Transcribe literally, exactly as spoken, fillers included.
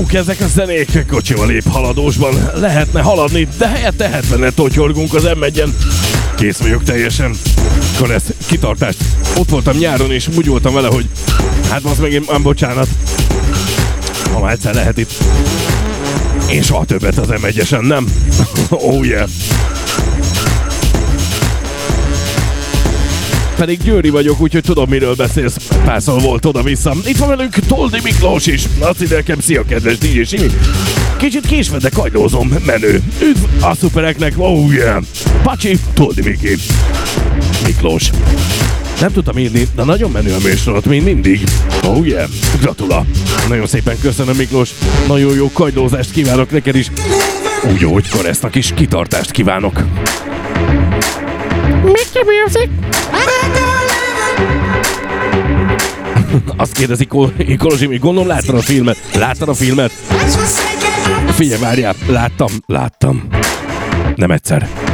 Ezek a zenék kocsival épp haladósban lehetne haladni, de helyette hetvenet totyorgunk az em egyen. Kész vagyok teljesen. Akkor ez kitartást. Ott voltam nyáron és úgy voltam vele, hogy hát most megint ám bocsánat. Ha már egyszer lehet itt. Én soha többet az em egyesen, nem? Oh yeah. Pedig Győri vagyok, úgyhogy tudom, miről beszélsz. Párszor volt oda-vissza. Itt van velünk Toldi Miklós is. Azt hidd nekem, szia kedves dé dzsé Simi. Kicsit késve, de kagylózom, menő. Üdv a szupereknek, oh yeah. Pacsi, Toldi Miki. Miklós. Nem tudtam írni, de nagyon menő a műsorot, mint mindig. Oh yeah, gratula. Nagyon szépen köszönöm, Miklós. Nagyon jó kagylózást kívánok neked is. Úgy, ahogy Koresznak is kitartást kívánok. Mickey Music! Azt kérdezi Kolozsi, hogy gondolom láttad a filmet. Láttad a filmet? Figyelj, várjál, láttam, láttam. Nem egyszer.